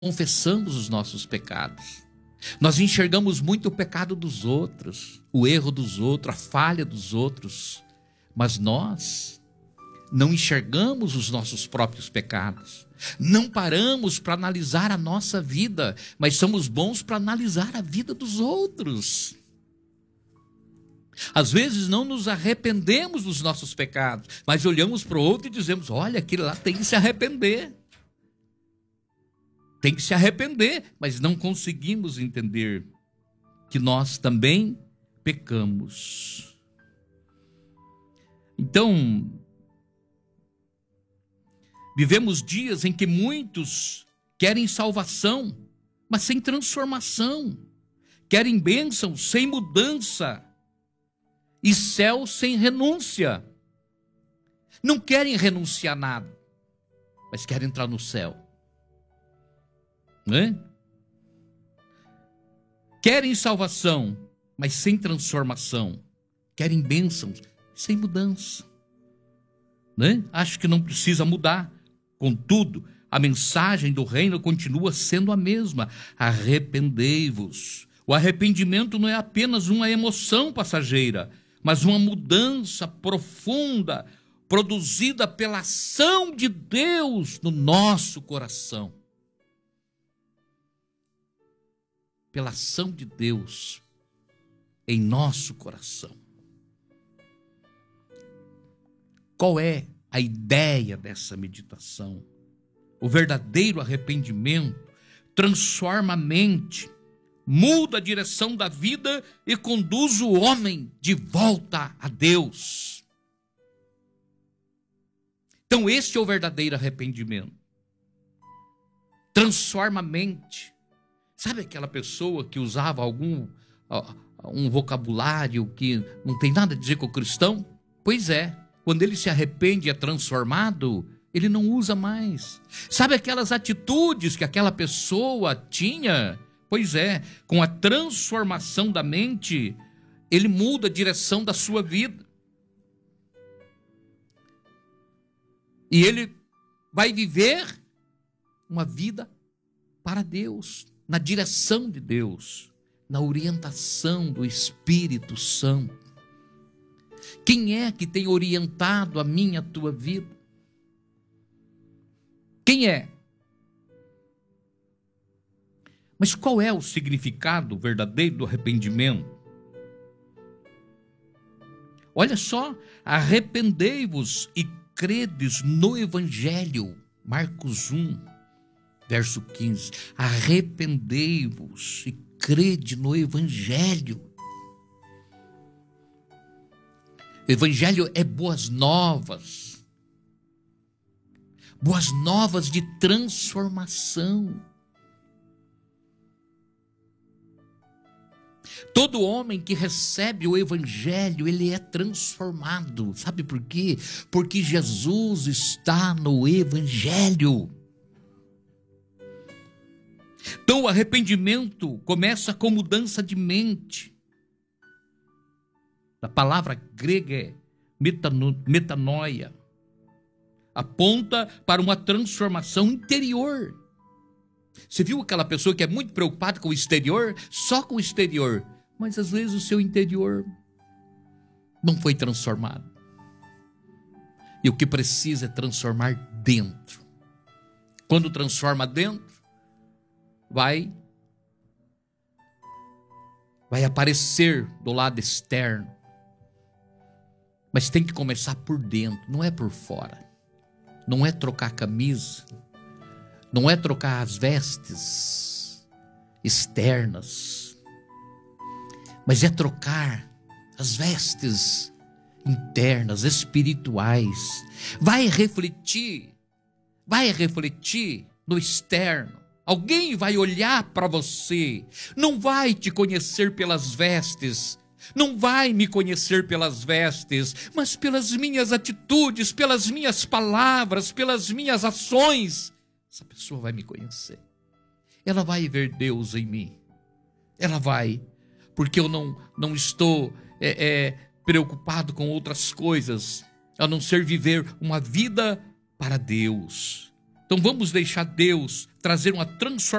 confessamos os nossos pecados. Nós enxergamos muito o pecado dos outros, o erro dos outros, a falha dos outros, mas nós não enxergamos os nossos próprios pecados. Não paramos para analisar a nossa vida, mas somos bons para analisar a vida dos outros. Às vezes não nos arrependemos dos nossos pecados, mas olhamos para o outro e dizemos: olha, aquele lá tem que se arrepender. Tem que se arrepender, mas não conseguimos entender que nós também pecamos. Então, vivemos dias em que muitos querem salvação, mas sem transformação. Querem bênção sem mudança. E céu sem renúncia. Não querem renunciar a nada, mas querem entrar no céu. Não é? Querem salvação, mas sem transformação. Querem bênçãos sem mudança. Não é? Acho que não precisa mudar. Contudo, a mensagem do reino continua sendo a mesma. Arrependei-vos. O arrependimento não é apenas uma emoção passageira, mas uma mudança profunda, produzida pela ação de Deus no nosso coração. Pela ação de Deus em nosso coração. Qual é a ideia dessa meditação? O verdadeiro arrependimento transforma a mente, muda a direção da vida e conduz o homem de volta a Deus. Então este é o verdadeiro arrependimento. Transforma a mente. Sabe aquela pessoa que usava um vocabulário que não tem nada a dizer com o cristão? Pois é, quando ele se arrepende e é transformado, ele não usa mais. Sabe aquelas atitudes que aquela pessoa tinha? Pois é, com a transformação da mente, ele muda a direção da sua vida. E ele vai viver uma vida para Deus, na direção de Deus, na orientação do Espírito Santo. Quem é que tem orientado a minha, a tua vida? Quem é? Mas qual é o significado verdadeiro do arrependimento? Olha só, arrependei-vos e credes no Evangelho. Marcos 1, verso 15. Arrependei-vos e crede no Evangelho. Evangelho é boas novas. Boas novas de transformação. Todo homem que recebe o Evangelho, ele é transformado. Sabe por quê? Porque Jesus está no Evangelho. Então o arrependimento começa com mudança de mente. A palavra grega é metanoia. Aponta para uma transformação interior. Você viu aquela pessoa que é muito preocupada com o exterior? Só com o exterior. Mas às vezes o seu interior não foi transformado. E o que precisa é transformar dentro. Quando transforma dentro, vai aparecer do lado externo. Mas tem que começar por dentro, não é por fora. Não é trocar a camisa, não é trocar as vestes externas, mas é trocar as vestes internas, espirituais. Vai refletir no externo. Alguém vai olhar para você, não vai te conhecer pelas vestes, não vai me conhecer pelas vestes, mas pelas minhas atitudes, pelas minhas palavras, pelas minhas ações. Essa pessoa vai me conhecer. Ela vai ver Deus em mim. Ela vai, porque eu não estou preocupado com outras coisas, a não ser viver uma vida para Deus. Então vamos deixar Deus trazer uma transformação